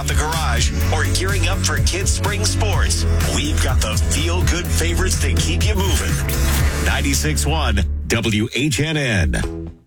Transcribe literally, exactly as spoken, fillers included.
out the garage or gearing up for kids' spring sports, we've got the feel-good favorites to keep you moving. ninety-six point one W H N N.